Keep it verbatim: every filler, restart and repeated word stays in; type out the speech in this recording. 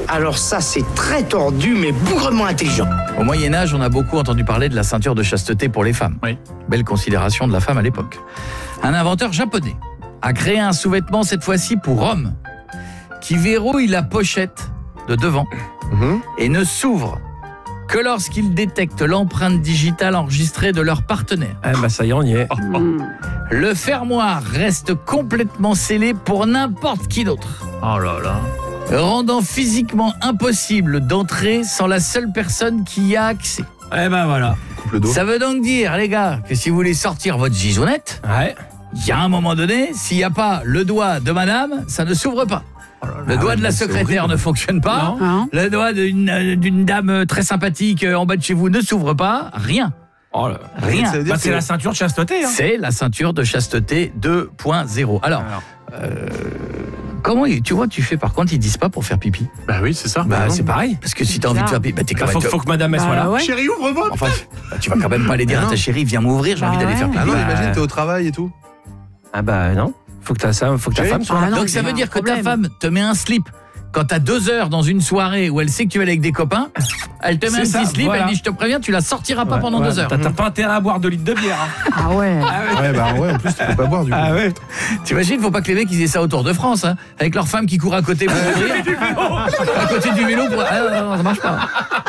Alors ça, c'est très tordu, mais bougrement intelligent. Au Moyen-Âge, on a beaucoup entendu parler de la ceinture de chasteté pour les femmes. Oui. Belle considération de la femme à l'époque. Un inventeur japonais a créé un sous-vêtement, cette fois-ci pour hommes, qui verrouille la pochette de devant Mmh. et ne s'ouvre que lorsqu'il détecte l'empreinte digitale enregistrée de leur partenaire. Ah bah ça y est, on y est. Le fermoir reste complètement scellé pour n'importe qui d'autre, Oh là là. rendant physiquement impossible d'entrer sans la seule personne qui y a accès. Eh ben voilà. Coupe le dos. Ça veut donc dire, les gars, que si vous voulez sortir votre gisounette, Ouais. il y a un moment donné, s'il n'y a pas le doigt de madame, ça ne s'ouvre pas. Le Ah doigt ouais, de la c'est secrétaire horrible. ne fonctionne pas. Non. Hein Le doigt d'une euh, d'une dame très sympathique euh, en bas de chez vous ne s'ouvre pas. Rien. Oh là. Rien. Ça veut dire Bah, c'est que- la ceinture de chasteté. Hein. C'est la ceinture de chasteté deux point zéro. Alors, Alors. euh, comment ils- tu vois, tu fais par contre, ils disent pas pour faire pipi. Bah oui, c'est ça. Bah, non. c'est pareil. Parce que si t'as envie de faire pipi, bah t'es quand Bah, même. faut, faut que madame elle soit Bah là. ouais. Chérie, ouvre-moi. Enfin, bah, tu vas quand même pas aller dire à Non. ta chérie, viens m'ouvrir, j'ai Bah envie d'aller ouais. faire Ah pipi. non, Bah, imagine, t'es au travail et tout. Ah bah non. Faut que ta, ça, faut que ta Chérie. femme soit Ah là. non, Donc mais ça il y veut a dire un que ta problème. femme te met un slip quand t'as deux heures dans une soirée où elle sait que tu vas aller avec des copains, elle te met C'est un ça, petit slip, voilà. elle dit je te préviens, tu la sortiras pas Ouais, pendant ouais. deux heures. T'as t'as pas intérêt à boire deux litres de bière. Hein. Ah ouais. Ouais, bah ouais, en plus, tu peux pas boire du coup. Ah ouais. T'imagines, faut pas que les mecs ils aient ça autour de France, hein, avec leur femme qui court à côté pour ouvrir, à côté du vélo pour... Ah, non, non, ça marche pas.